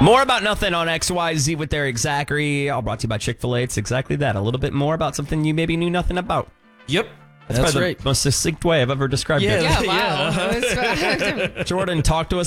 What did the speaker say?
More About Nothing on XYZ with Eric Zachary. All brought to you by Chick-fil-A. It's exactly that. A little bit more about something you maybe knew nothing about. Yep. That's probably right. the most succinct way I've ever described it. Yeah, wow. Jordan, talk to us